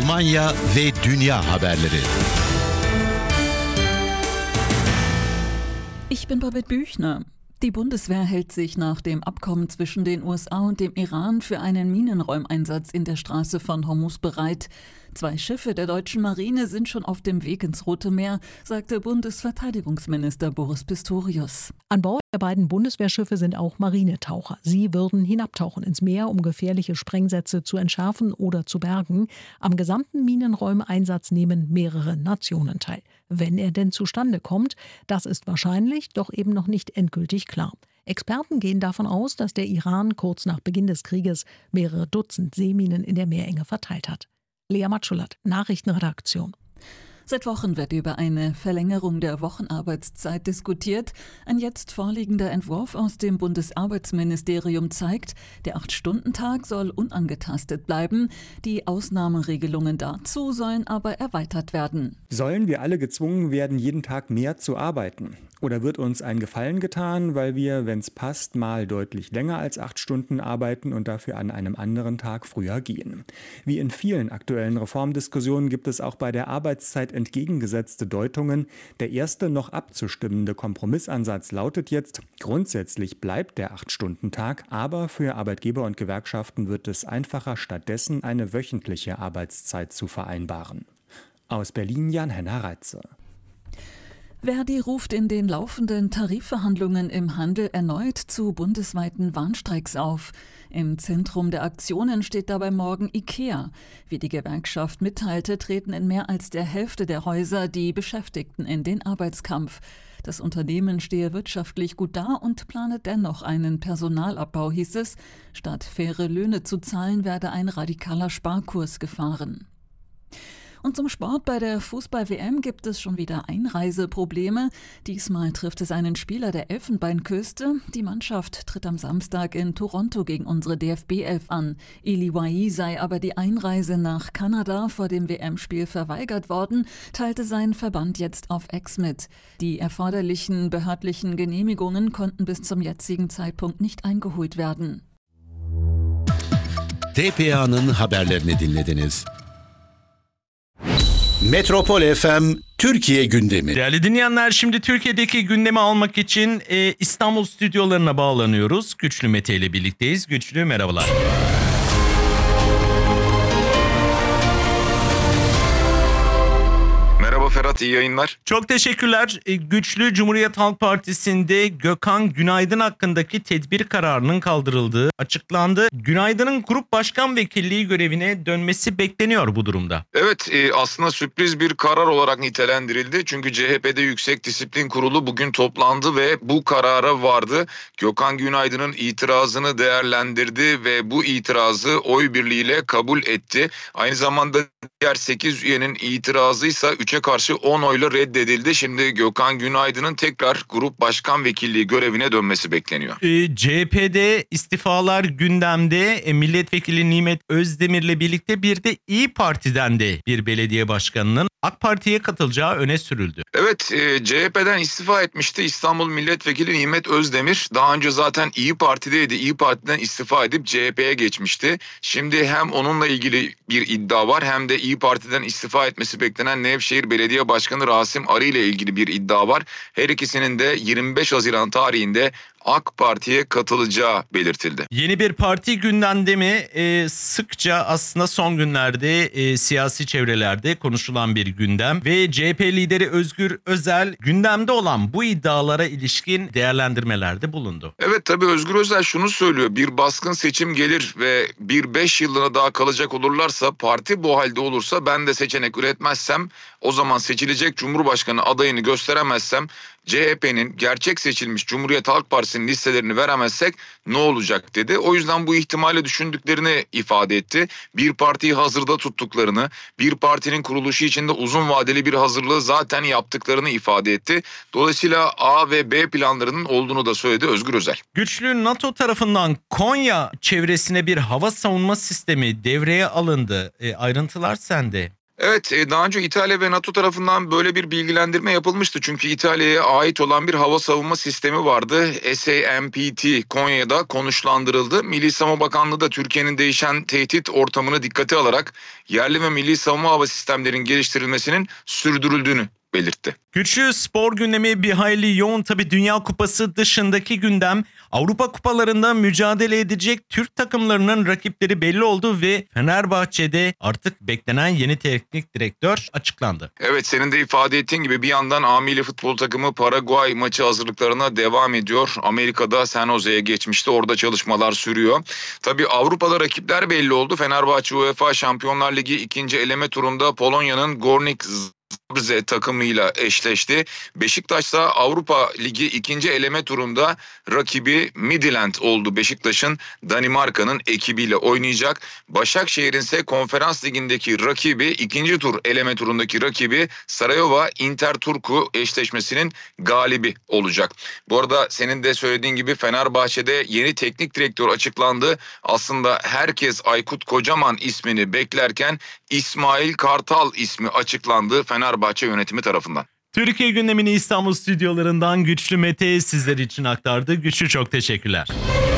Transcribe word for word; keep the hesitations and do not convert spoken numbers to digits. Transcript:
Almanya ve dünya haberleri. Ich bin Babette Büchner. Die Bundeswehr hält sich nach dem Abkommen zwischen den U S A und dem Iran für einen Minenräumeinsatz in der Straße von Hormuz bereit. Zwei Schiffe der deutschen Marine sind schon auf dem Weg ins Rote Meer, sagte Bundesverteidigungsminister Boris Pistorius. An Bord der beiden Bundeswehrschiffe sind auch Marinetaucher. Sie würden hinabtauchen ins Meer, um gefährliche Sprengsätze zu entschärfen oder zu bergen. Am gesamten Minenräumeinsatz nehmen mehrere Nationen teil. Wenn er denn zustande kommt, das ist wahrscheinlich, doch eben noch nicht endgültig klar. Experten gehen davon aus, dass der Iran kurz nach Beginn des Krieges mehrere Dutzend Seeminen in der Meerenge verteilt hat. Lea Matschulat, Nachrichtenredaktion. Seit Wochen wird über eine Verlängerung der Wochenarbeitszeit diskutiert. Ein jetzt vorliegender Entwurf aus dem Bundesarbeitsministerium zeigt, der acht-Stunden-Tag soll unangetastet bleiben. Die Ausnahmeregelungen dazu sollen aber erweitert werden. Sollen wir alle gezwungen werden, jeden Tag mehr zu arbeiten? Oder wird uns ein Gefallen getan, weil wir, wenn es passt, mal deutlich länger als acht Stunden arbeiten und dafür an einem anderen Tag früher gehen? Wie in vielen aktuellen Reformdiskussionen gibt es auch bei der Arbeitszeit entgegengesetzte Deutungen. Der erste noch abzustimmende Kompromissansatz lautet jetzt: Grundsätzlich bleibt der acht-Stunden-Tag, aber für Arbeitgeber und Gewerkschaften wird es einfacher, stattdessen eine wöchentliche Arbeitszeit zu vereinbaren. Aus Berlin Jan-Henner Reitze. Verdi ruft in den laufenden Tarifverhandlungen im Handel erneut zu bundesweiten Warnstreiks auf. Im Zentrum der Aktionen steht dabei morgen IKEA. Wie die Gewerkschaft mitteilte, treten in mehr als der Hälfte der Häuser die Beschäftigten in den Arbeitskampf. Das Unternehmen stehe wirtschaftlich gut da und plane dennoch einen Personalabbau, hieß es. Statt faire Löhne zu zahlen, werde ein radikaler Sparkurs gefahren. Und zum Sport: Bei der Fußball-W M gibt es schon wieder Einreiseprobleme. Diesmal trifft es einen Spieler der Elfenbeinküste. Die Mannschaft tritt am Samstag in Toronto gegen unsere D F B elf an. Eli Wahi sei aber die Einreise nach Kanada vor dem W M-Spiel verweigert worden, teilte sein Verband jetzt auf X mit. Die erforderlichen behördlichen Genehmigungen konnten bis zum jetzigen Zeitpunkt nicht eingeholt werden. T P A'nın haberlerini dinlediniz. Metropol F M Türkiye gündemi. Değerli dinleyenler, şimdi Türkiye'deki gündemi almak için e, İstanbul stüdyolarına bağlanıyoruz. Güçlü Mete ile birlikteyiz. Güçlü, merhabalar. Merhaba Ferhat, iyi yayınlar. Çok teşekkürler. Güçlü, Cumhuriyet Halk Partisi'nde Gökhan Günaydın hakkındaki tedbir kararının kaldırıldığı açıklandı. Günaydın'ın grup başkan vekilliği görevine dönmesi bekleniyor bu durumda. Evet, aslında sürpriz bir karar olarak nitelendirildi. Çünkü C H P'de Yüksek Disiplin Kurulu bugün toplandı ve bu karara vardı. Gökhan Günaydın'ın itirazını değerlendirdi ve bu itirazı oy birliğiyle kabul etti. Aynı zamanda diğer sekiz üyenin itirazıysa üçe karşı on oyla reddedildi. Şimdi Gökhan Günaydın'ın tekrar grup başkan vekilliği görevine dönmesi bekleniyor. E, C H P'de istifalar gündemde. E, milletvekili Nimet Özdemir'le birlikte bir de İyi Parti'den de bir belediye başkanının AK Parti'ye katılacağı öne sürüldü. Evet, e, C H P'den istifa etmişti İstanbul Milletvekili Nimet Özdemir. Daha önce zaten İyi Parti'deydi. İyi Parti'den istifa edip C H P'ye geçmişti. Şimdi hem onunla ilgili bir iddia var, hem de İyi Parti'den istifa etmesi beklenen Nevşehir Belediye Başkanı Rasim Arı ile ilgili bir iddia var. Her ikisinin de yirmi beş Haziran tarihinde AK Parti'ye katılacağı belirtildi. Yeni bir parti gündemde mi? Ee, sıkça aslında son günlerde e, siyasi çevrelerde konuşulan bir gündem ve C H P lideri Özgür Özel gündemde olan bu iddialara ilişkin değerlendirmelerde bulundu. Evet, tabii Özgür Özel şunu söylüyor: bir baskın seçim gelir ve bir beş yıllığına daha kalacak olurlarsa, parti bu halde olursa, ben de seçenek üretmezsem, o zaman seçilecek Cumhurbaşkanı adayını gösteremezsem, C H P'nin gerçek seçilmiş Cumhuriyet Halk Partisi'nin listelerini veremezsek ne olacak dedi. O yüzden bu ihtimali düşündüklerini ifade etti. Bir partiyi hazırda tuttuklarını, bir partinin kuruluşu için de uzun vadeli bir hazırlığı zaten yaptıklarını ifade etti. Dolayısıyla A ve B planlarının olduğunu da söyledi Özgür Özel. Güçlü, NATO tarafından Konya çevresine bir hava savunma sistemi devreye alındı. E, ayrıntılar sende. Evet, daha önce İtalya ve NATO tarafından böyle bir bilgilendirme yapılmıştı. Çünkü İtalya'ya ait olan bir hava savunma sistemi vardı. S A M P T Konya'da konuşlandırıldı. Milli Savunma Bakanlığı da Türkiye'nin değişen tehdit ortamını dikkate alarak yerli ve milli savunma hava sistemlerinin geliştirilmesinin sürdürüldüğünü belirtti. Güçlü spor gündemi bir hayli yoğun. Tabii Dünya Kupası dışındaki gündem, Avrupa kupalarında mücadele edecek Türk takımlarının rakipleri belli oldu ve Fenerbahçe'de artık beklenen yeni teknik direktör açıklandı. Evet, senin de ifade ettiğin gibi bir yandan A milli futbol takımı Paraguay maçı hazırlıklarına devam ediyor. Amerika'da San Jose'ye geçmişti. Orada çalışmalar sürüyor. Tabii Avrupa'da rakipler belli oldu. Fenerbahçe UEFA Şampiyonlar Ligi ikinci eleme turunda Polonya'nın Gornik Zabrze takımıyla eşleşti. Beşiktaş ise Avrupa Ligi ikinci eleme turunda rakibi Midtjylland oldu. Beşiktaş'ın Danimarka'nın ekibiyle oynayacak. Başakşehir'in ise Konferans Ligi'ndeki rakibi, ikinci tur eleme turundaki rakibi Sarayova Interturku eşleşmesinin galibi olacak. Bu arada senin de söylediğin gibi Fenerbahçe'de yeni teknik direktör açıklandı. Aslında herkes Aykut Kocaman ismini beklerken İsmail Kartal ismi açıklandı Fenerbahçe yönetimi tarafından. Türkiye gündemini İstanbul stüdyolarından Güçlü Mete sizler için aktardı. Güçlü, çok teşekkürler.